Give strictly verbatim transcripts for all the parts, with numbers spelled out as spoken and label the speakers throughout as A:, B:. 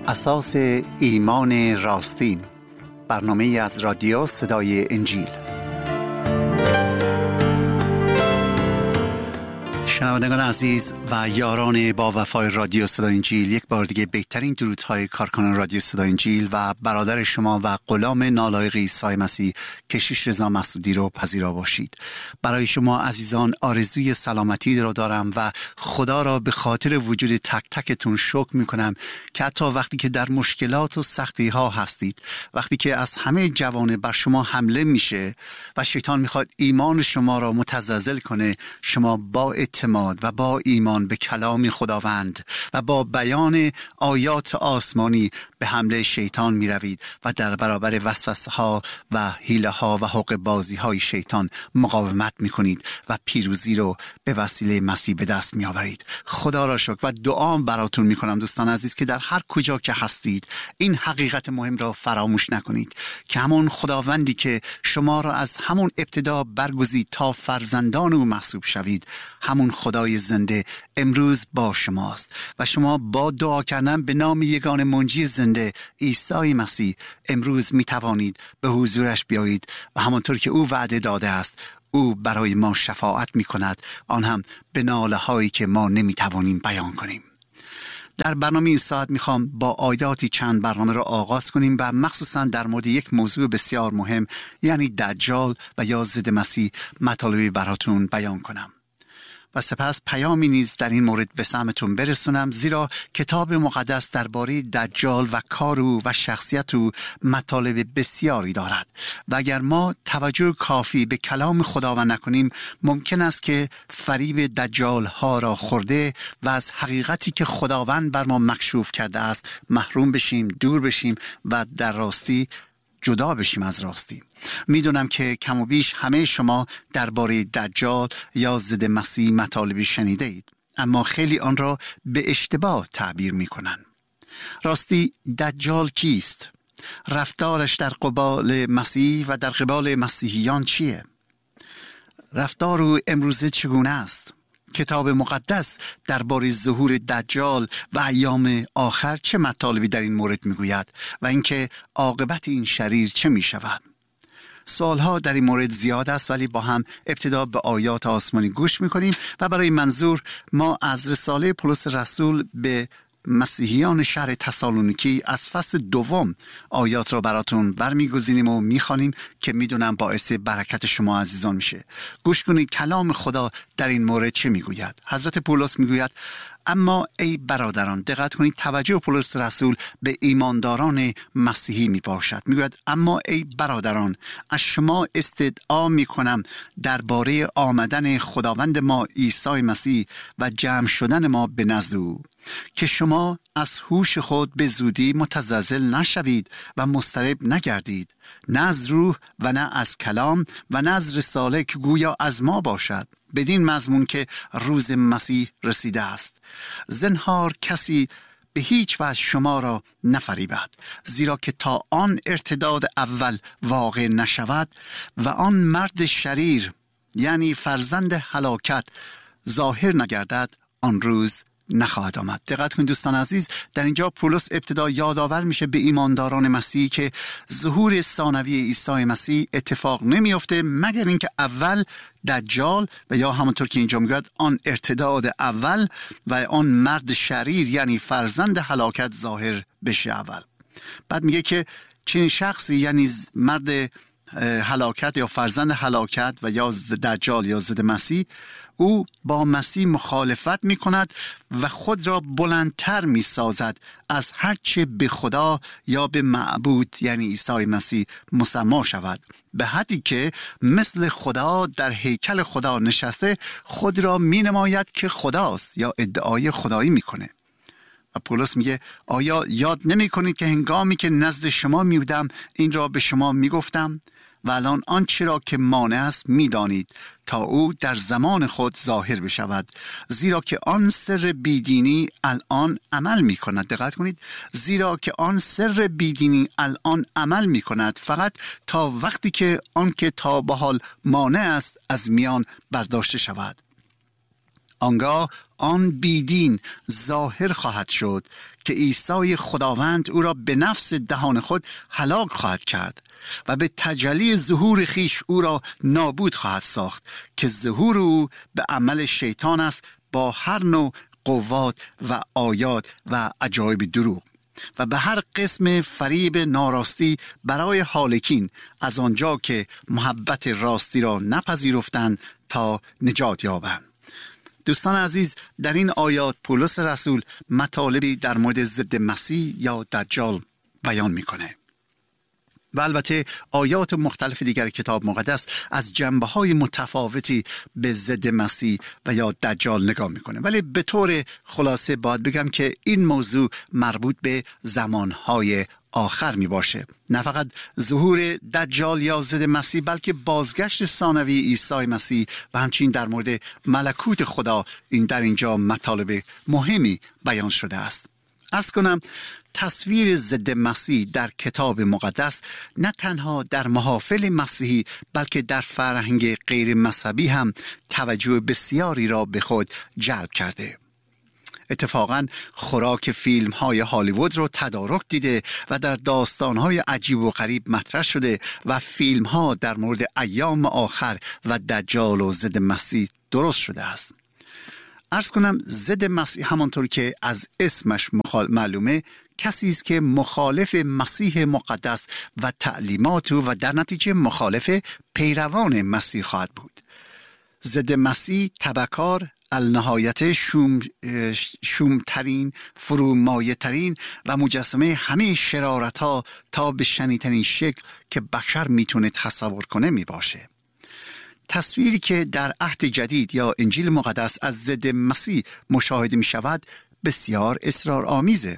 A: اساس ایمان راستین، برنامه از رادیو صدای انجیل. شنوندگان عزیز و یاران با وفای رادیو صدای انجیل، یک بار دیگه بهترین درودهای کارکنان رادیو صدای انجیل و برادر شما و غلام نالایق عیسی مسیح کشیش رضا مسعودی رو پذیرا باشید. برای شما عزیزان آرزوی سلامتی رو دارم و خدا را به خاطر وجود تک تکتون شکر میکنم که حتی وقتی که در مشکلات و سختی ها هستید، وقتی که از همه جوانه بر شما حمله میشه و شیطان میخواد ایمان شما را متزلزل کنه، شما با اعتماد و با ایمان به کلام خداوند و با بیان آیات آسمانی به حمله شیطان می روید و در برابر وسوسه ها و حیله ها و حق بازی های شیطان مقاومت می کنید و پیروزی رو به وسیله مسیح به دست می آورید. خدا را شکر و دعا براتون می کنم دوستان عزیز که در هر کجا که هستید این حقیقت مهم را فراموش نکنید که همون خداوندی که شما را از همون ابتدا برگزید تا فرزندان او محسوب شوید، همون خدای زنده امروز با شماست و شما با دعا کردن به نام یگان منجی زنده عیسی مسیح امروز می توانید به حضورش بیایید و همانطور که او وعده داده است او برای ما شفاعت می کند، آن هم به ناله هایی که ما نمی توانیم بیان کنیم. در برنامه این ساعت میخوام با آیاتی چند برنامه را آغاز کنیم و مخصوصا در مورد یک موضوع بسیار مهم، یعنی دجال و یا ضد مسیح مطالبی براتون بیان کنم و سپس پیامی نیز در این مورد به سمعتون برسونم، زیرا کتاب مقدس درباره دجال و کار او و شخصیت او مطالب بسیاری دارد و اگر ما توجه کافی به کلام خداوند نکنیم ممکن است که فریب دجال ها را خورده و از حقیقتی که خداوند بر ما مکشوف کرده است محروم بشیم، دور بشیم و در راستی جدا بشیم از راستی. میدونم که کم و بیش همه شما درباره دجال یا ضد مسیح مطالبی شنیده اید، اما خیلی آن را به اشتباه تعبیر میکنن. راستی دجال کیست؟ رفتارش در قبال مسیح و در قبال مسیحیان چیه؟ رفتار او امروزه چگونه است؟ کتاب مقدس درباره ظهور دجال و ایام آخر چه مطالبی در این مورد میگوید و اینکه عاقبت این شریر چه میشود؟ سوالها در این مورد زیاد است، ولی با هم ابتدا به آیات آسمانی گوش میکنیم و برای منظور ما از رساله پولس رسول به مسیحیان شهر تسالونیکی از فصل دوم آیات را براتون برمیگزینیم و میخوانیم که میدونم باعث برکت شما عزیزان میشه. گوش کنید کلام خدا در این مورد چه میگوید. حضرت پولس میگوید: اما ای برادران، دقت کنید توجه پولس رسول به ایمانداران مسیحی می باشد. می گوید اما ای برادران، از شما استدعا می کنم درباره آمدن خداوند ما عیسی مسیح و جمع شدن ما به نزد او که شما از هوش خود به زودی متزلزل نشوید و مضطرب نگردید، نه از روح و نه از کلام و نه از رساله که گویا از ما باشد، بدین مضمون که روز مسیح رسیده است. زنهار کسی به هیچ وجه شما را نفریبد، زیرا که تا آن ارتداد اول واقع نشود و آن مرد شریر یعنی فرزند هلاکت ظاهر نگردد، آن روز نخواهد آمد. دقت کنید دوستان عزیز، در اینجا پولس ابتدا یادآور میشه به ایمانداران مسیحی که ظهور ثانوی عیسی مسیح اتفاق نمیفته مگر اینکه اول دجال و یا همونطور که اینجا میگوید آن ارتداد اول و آن مرد شریر یعنی فرزند هلاکت ظاهر بشه اول. بعد میگه که چنین شخصی یعنی مرد هلاکت یا فرزند هلاکت و یا دجال یا ضد مسیح، او با مسیح مخالفت می کند و خود را بلندتر می سازد از هرچه به خدا یا به معبود یعنی عیسی مسیح مسما شود، به حدی که مثل خدا در هیکل خدا نشسته خود را می نماید که خداست یا ادعای خدایی می کنه. و پولس میگه آیا یاد نمی کنید که هنگامی که نزد شما می بودم این را به شما می گفتم و الان آنچه را که مانع است می دانید تا او در زمان خود ظاهر بشود، زیرا که آن سر بیدینی الان عمل می کند. دقت کنید، زیرا که آن سر بیدینی الان عمل می کند فقط تا وقتی که آن که تا به حال مانع است از میان برداشته شود. آنگاه آن بیدین ظاهر خواهد شد که عیسی خداوند او را به نفس دهان خود هلاک خواهد کرد و به تجلی ظهور خیش او را نابود خواهد ساخت که ظهور او به عمل شیطان است با هر نوع قوات و آیات و عجایب دروغ و به هر قسم فریب ناراستی برای هالکین از آنجا که محبت راستی را نپذیرفتند تا نجات یابند. دوستان عزیز، در این آیات پولس رسول مطالبی در مورد ضد مسیح یا دجال بیان میکنه و البته آیات مختلف دیگر کتاب مقدس از جنبه‌های متفاوتی به ضد مسیح و یا دجال نگاه میکنه، ولی به طور خلاصه باید بگم که این موضوع مربوط به زمانهای آخر می باشه. نه فقط ظهور دجال یا ضد مسیح، بلکه بازگشت ثانوی عیسی مسیح و همچنین در مورد ملکوت خدا این در اینجا مطالب مهمی بیان شده است. عرض کنم تصویر ضد مسیح در کتاب مقدس نه تنها در محافل مسیحی بلکه در فرهنگ غیر مذهبی هم توجه بسیاری را به خود جلب کرده. اتفاقاً خوراک فیلم های هالیوود رو تدارک دیده و در داستان های عجیب و غریب مطرح شده و فیلم ها در مورد ایام آخر و دجال و ضد مسیح درست شده است. عرض کنم ضد مسیح همانطور که از اسمش معلومه کسی است که مخالف مسیح مقدس و تعلیمات او و در نتیجه مخالف پیروان مسیح خواهد بود. ضد مسیح تبهکار، النهایت شوم شومترین، فرومایه ترین و مجسمه همه شرارت ها تا به شنیدترین شکل که بشر میتونه تصور کنه می باشه. تصویری که در عهد جدید یا انجیل مقدس از ضد مسیح مشاهده می شود بسیار اصرارآمیزه.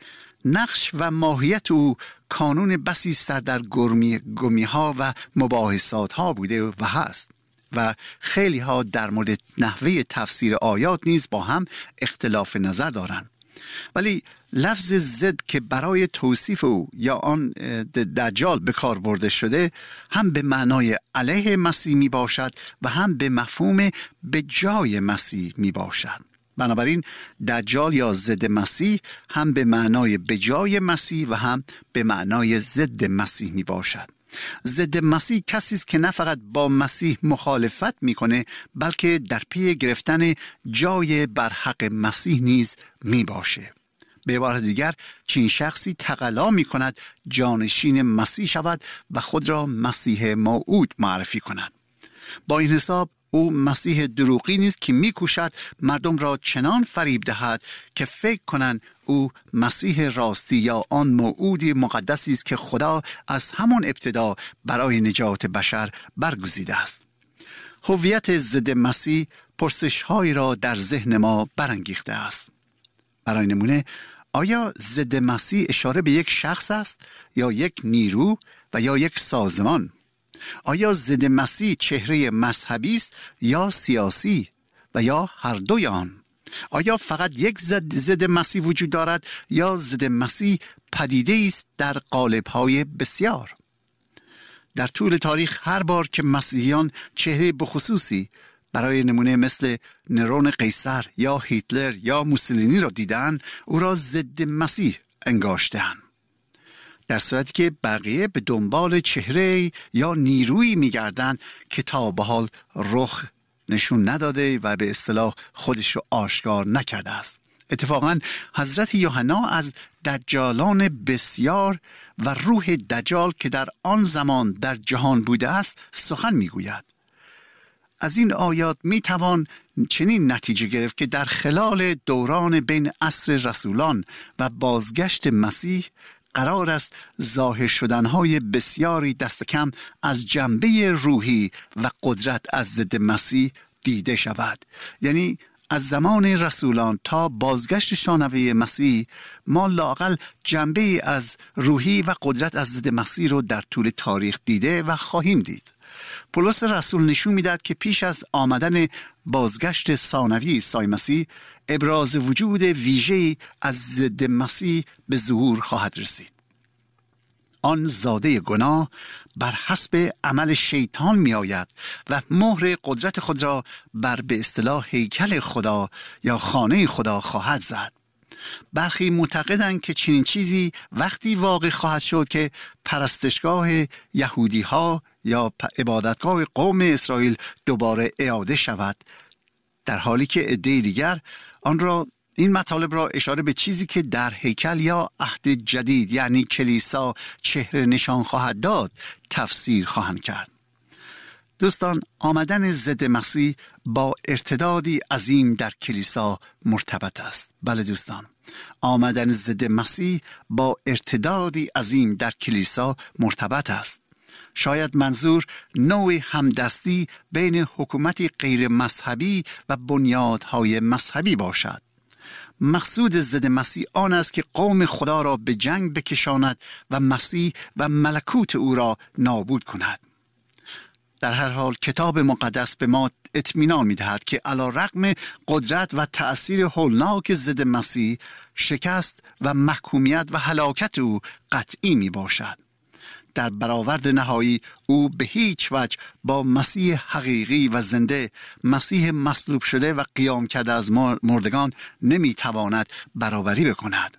A: نقش و ماهیت او کانون بسی سردرگمی گمی ها و مباحثات ها بوده و هست و خیلی ها در مورد نحوه تفسیر آیات نیز با هم اختلاف نظر دارند. ولی لفظ ضد که برای توصیف او یا آن دجال به کار برده شده هم به معنای علیه مسیح می باشد و هم به مفهوم به جای مسیح می باشد. بنابراین دجال یا ضد مسیح هم به معنای به جای مسیح و هم به معنای ضد مسیح می باشد. ضد مسیح کسی است که نه فقط با مسیح مخالفت میکنه بلکه در پی گرفتن جای بر حق مسیح نیز می باشه. به عبارت دیگر چنین شخصی تقلا می کند جانشین مسیح شود و خود را مسیح موعود معرفی کند. با این حساب او مسیح دروغی نیست که میکوشد مردم را چنان فریب دهد که فکر کنند او مسیح راستی یا آن موعود مقدسی است که خدا از همان ابتدا برای نجات بشر برگزیده است. هویت ضد مسیح پرسش‌هایی را در ذهن ما برانگیخته است. برای نمونه، آیا ضد مسیح اشاره به یک شخص است یا یک نیرو و یا یک سازمان؟ آیا ضد مسیح چهره مذهبی است یا سیاسی و یا هر دوی آن؟ آیا فقط یک ضد ضد مسیح وجود دارد یا ضد مسیح پدیده است در قالب‌های بسیار؟ در طول تاریخ هر بار که مسیحیان چهره بخصوصی برای نمونه مثل نرون قیصر یا هیتلر یا موسولینی را دیدن، او را ضد مسیح انگاشتند، در صورتی که بقیه به دنبال چهره یا نیرویی می‌گردند که تا به حال رخ نشون نداده و به اصطلاح خودش رو آشکار نکرده است. اتفاقاً حضرت یوحنا از دجالان بسیار و روح دجال که در آن زمان در جهان بوده است سخن میگوید. از این آیات می توان چنین نتیجه گرفت که در خلال دوران بین عصر رسولان و بازگشت مسیح قرار است ظاهر شدنهای بسیاری دست کم از جنبه روحی و قدرت از ضد مسیح دیده شود. یعنی از زمان رسولان تا بازگشت ثانوی مسیح ما لااقل جنبه از روحی و قدرت از ضد مسیح رو در طول تاریخ دیده و خواهیم دید. پولس رسول نشون میداد که پیش از آمدن بازگشت ثانوی عیسی مسیح ابراز وجود ویژه‌ای از ضد مسیح به ظهور خواهد رسید. آن زاده گناه بر حسب عمل شیطان می آید و مهر قدرت خود را بر به اصطلاح هیکل خدا یا خانه خدا خواهد زد. برخی معتقدند که چنین چیزی وقتی واقع خواهد شد که پرستشگاه یهودی ها یا عبادتگاه قوم اسرائیل دوباره اعاده شود، در حالی که عده دیگر آن را این مطالب را اشاره به چیزی که در هیکل یا عهد جدید یعنی کلیسا چهره نشان خواهد داد تفسیر خواهند کرد. دوستان، آمدن ضد مسیح با ارتدادی عظیم در کلیسا مرتبط است. بله دوستان، آمدن ضد مسیح با ارتدادی عظیم در کلیسا مرتبط است. شاید منظور نوع همدستی بین حکومتی غیر مذهبی و بنیادهای مذهبی باشد. مقصود ضد مسیح آن است که قوم خدا را به جنگ بکشاند و مسیح و ملکوت او را نابود کند. در هر حال کتاب مقدس به ما اطمینان می‌دهد که علی رغم قدرت و تأثیر هولناک ضد مسیح، شکست و محکومیت و هلاکت او قطعی می باشد. در برآورد نهایی او به هیچ وجه با مسیح حقیقی و زنده، مسیح مصلوب شده و قیام کرده از مردگان نمیتواند برابری بکند.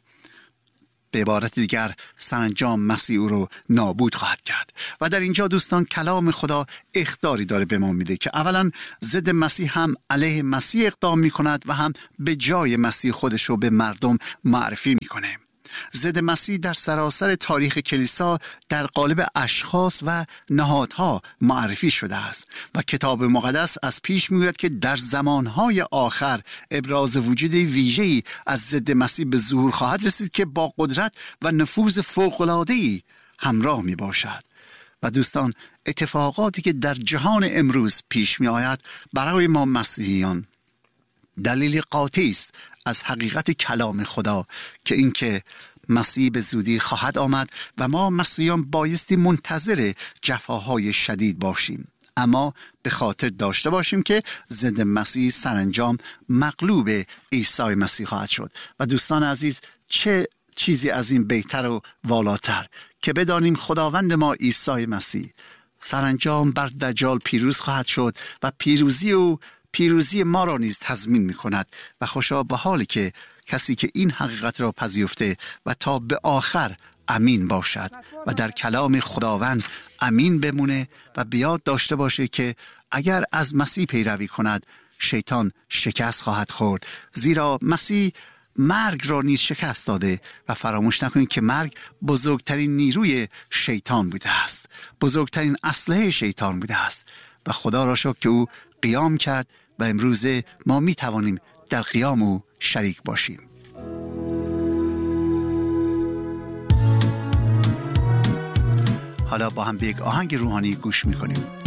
A: به عبارت دیگر سرانجام مسیح او رو نابود خواهد کرد. و در اینجا دوستان کلام خدا اخطاری داره به ما میده که اولا ضد مسیح هم علیه مسیح اقدام میکند و هم به جای مسیح خودش رو به مردم معرفی میکنه. ضد مسیح در سراسر تاریخ کلیسا در قالب اشخاص و نهادها معرفی شده است و کتاب مقدس از پیش میگوید که در زمانهای آخر ابراز وجود ویژه‌ای از ضد مسیح به ظهور خواهد رسید که با قدرت و نفوذ فوق‌العاده‌ای همراه می باشد. و دوستان، اتفاقاتی که در جهان امروز پیش می آید برای ما مسیحیان دلیل قاطعی است از حقیقت کلام خدا که اینکه مسیح به زودی خواهد آمد و ما مسیحیان بایستی منتظر جفاهای شدید باشیم، اما به خاطر داشته باشیم که ضد مسیح سرانجام مغلوب عیسی مسیح خواهد شد. و دوستان عزیز، چه چیزی از این بهتر و والاتر که بدانیم خداوند ما عیسی مسیح سرانجام بر دجال پیروز خواهد شد و پیروزی او پیروزی ما را نیز تضمین می کند. و خوشا به حالی که کسی که این حقیقت را پذیرفته و تا به آخر امین باشد و در کلام خداوند امین بمونه و بیاد داشته باشه که اگر از مسیح پیروی کند شیطان شکست خواهد خورد، زیرا مسیح مرگ را نیز شکست داده. و فراموش نکنید که مرگ بزرگترین نیروی شیطان بوده است، بزرگترین اسلحه شیطان بوده است. و خدا را شکر که او قیام کرد و امروزه ما می توانیم در قیام او شریک باشیم. حالا با هم به یک آهنگ روحانی گوش می کنیم.